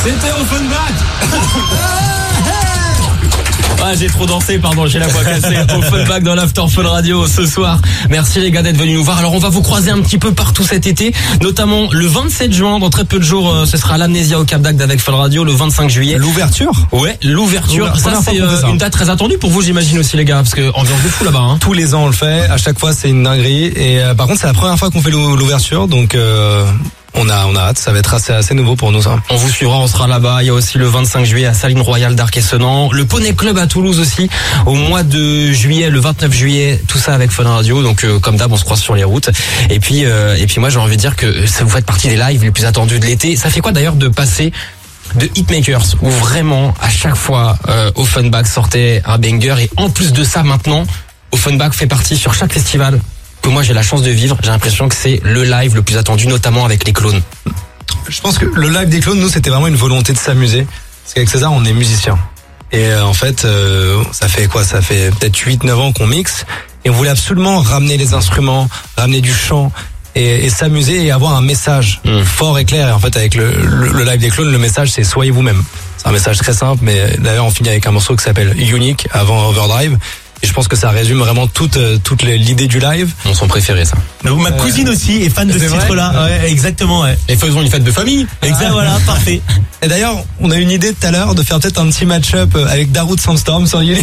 C'était Offenbach. Ah, j'ai trop dansé, pardon, j'ai la voix cassée. Offenbach dans l'After Fun Radio ce soir. Merci les gars d'être venus nous voir. Alors on va vous croiser un petit peu partout cet été, notamment le 27 juin, dans très peu de jours, ce sera l'Amnésia au Cap d'Agde avec Fun Radio, le 25 juillet. L'ouverture ? Ouais, l'ouverture. Ça c'est une date très attendue pour vous, j'imagine aussi les gars, parce que ambiance de fou là-bas. Hein. Tous les ans on le fait, à chaque fois c'est une dinguerie. Et par contre c'est la première fois qu'on fait l'ouverture, donc on a hâte, ça va être assez nouveau pour nous ça. On vous suivra, on sera là-bas. Il y a aussi le 25 juillet à Saline Royale d'Arc-et-Senans, le Poney Club à Toulouse aussi au mois de juillet, le 29 juillet, tout ça avec Fun Radio. Donc comme d'hab, on se croise sur les routes. Et puis moi j'ai envie de dire que ça vous fait partie des lives les plus attendus de l'été. Ça fait quoi d'ailleurs de passer de Hitmakers où vraiment à chaque fois Offenbach sortait un banger, et en plus de ça maintenant Offenbach fait partie sur chaque festival que moi j'ai la chance de vivre. J'ai l'impression que c'est le live le plus attendu, notamment avec les clones. Je pense que le live des clones, nous, c'était vraiment une volonté de s'amuser. Parce qu'avec César, on est musicien. Et en fait, ça fait peut-être 8-9 ans qu'on mixe. Et on voulait absolument ramener les instruments, ramener du chant et s'amuser et avoir un message fort et clair. Et en fait, avec le live des clones, le message, c'est soyez vous-même. C'est un message très simple, mais d'ailleurs, on finit avec un morceau qui s'appelle Unique avant Overdrive. Et je pense que ça résume vraiment toute l'idée du live. Mon son préféré, ça. Ma cousine aussi est fan de ce titre-là. Ouais, exactement, ouais. Et faisons une fête de famille. Exact, voilà, parfait. Et d'ailleurs, on a une idée tout à l'heure de faire peut-être un petit match-up avec Darude Sandstorm sur Unique.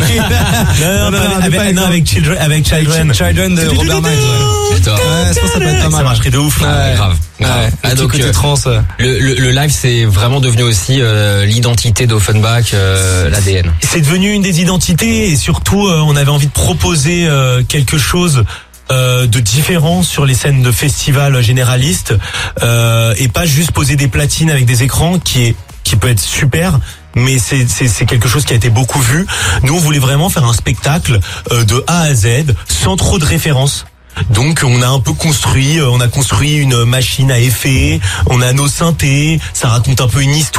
avec Children de Robert Miles. Ouais. Ouais, je pense que ça peut être pas mal. Ça marcherait de ouf. Ouais. Grave. Ah, donc côté trans. Le live, c'est vraiment devenu aussi l'identité d'Offenbach, l'ADN. C'est devenu une des identités, et surtout on avait envie de proposer quelque chose de différent sur les scènes de festivals généralistes, et pas juste poser des platines avec des écrans qui peut être super, mais c'est quelque chose qui a été beaucoup vu. Nous on voulait vraiment faire un spectacle de A à Z sans trop de références. Donc on a un peu construit une machine à effet, on a nos synthés, ça raconte un peu une histoire.